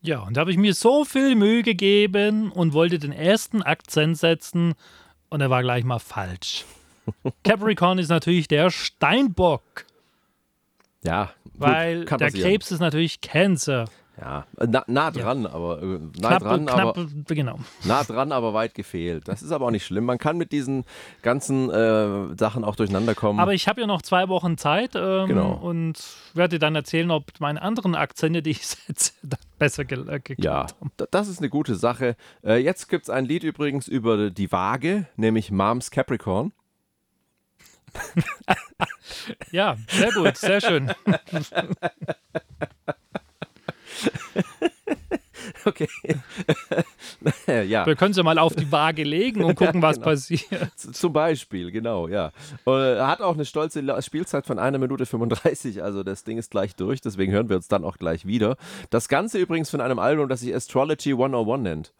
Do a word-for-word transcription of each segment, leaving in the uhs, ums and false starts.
Ja, und da habe ich mir so viel Mühe gegeben und wollte den ersten Akzent setzen und er war gleich mal falsch. Capricorn ist natürlich der Steinbock, Ja, gut, weil kann der passieren. Krebs ist natürlich Cancer. Ja, nah, nah dran, ja. aber äh, nah knapp, dran, knapp, aber genau. nah dran, aber weit gefehlt. Das ist aber auch nicht schlimm. Man kann mit diesen ganzen äh, Sachen auch durcheinander kommen. Aber ich habe ja noch zwei Wochen Zeit ähm, Genau. und werde dann erzählen, ob meine anderen Akzente, die ich setze, dann besser ge äh, geklappt Ja, haben. d- das ist eine gute Sache. Äh, jetzt gibt es ein Lied übrigens über die Waage, nämlich Moms Capricorn. Ja, sehr gut, sehr schön. Okay. ja. Wir können sie mal auf die Waage legen und gucken, was genau. passiert. Z- Zum Beispiel, genau, ja. Und, äh, hat auch eine stolze La- Spielzeit von einer Minute fünfunddreißig, also das Ding ist gleich durch, deswegen hören wir uns dann auch gleich wieder. Das Ganze übrigens von einem Album, das sich Astrology hundertundeins nennt.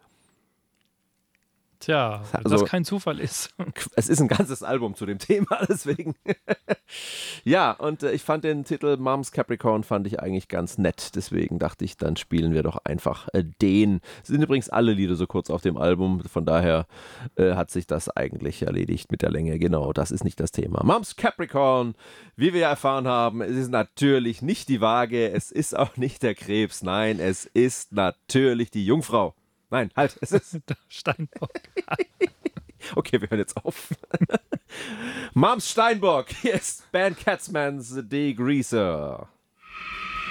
Tja, wenn Also- das kein Zufall ist. Es ist ein ganzes Album zu dem Thema, deswegen. ja, und äh, ich fand den Titel Moms Capricorn fand ich eigentlich ganz nett, deswegen dachte ich, dann spielen wir doch einfach äh, den. Es sind übrigens alle Lieder so kurz auf dem Album, von daher äh, hat sich das eigentlich erledigt mit der Länge. Genau, das ist nicht das Thema. Moms Capricorn, wie wir ja erfahren haben, es ist natürlich nicht die Waage, es ist auch nicht der Krebs, nein, es ist natürlich die Jungfrau. Nein, halt, es ist... Der Steinbock. Okay, wir hören jetzt auf. Moms Steinbock, hier ist Ben Katzmans Degreaser.